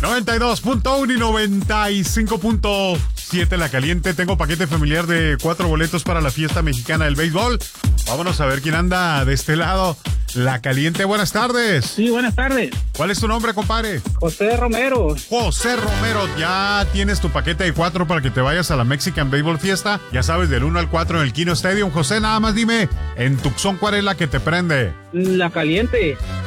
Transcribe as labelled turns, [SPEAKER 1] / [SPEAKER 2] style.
[SPEAKER 1] 92.1 y 95.7 La Caliente. Tengo paquete familiar de 4 boletos para la fiesta mexicana del béisbol. Vámonos a ver quién anda de este lado. La Caliente, buenas tardes.
[SPEAKER 2] Sí, buenas tardes.
[SPEAKER 1] ¿Cuál es tu nombre, compadre?
[SPEAKER 2] José Romero.
[SPEAKER 1] José Romero, ya tienes tu paquete de 4 para que te vayas a la Mexican Baseball Fiesta. Ya sabes, del 1 al 4 en el Kino Stadium. José, nada más dime, en Tucson, ¿cuál es la que te prende?
[SPEAKER 2] La Caliente.